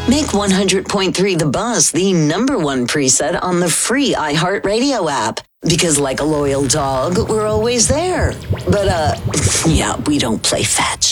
Make 100.3 The Buzz the #1 preset on the free iHeartRadio app. Because like a loyal dog, we're always there. But, yeah, we don't play fetch.